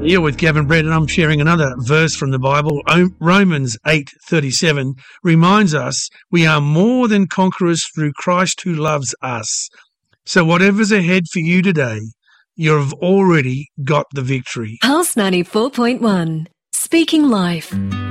Here with Gavin Brett, and I'm sharing another verse from the Bible. Romans 8:37 reminds us we are more than conquerors through Christ who loves us. So whatever's ahead for you today, you've already got the victory. Pulse 94.1, speaking life.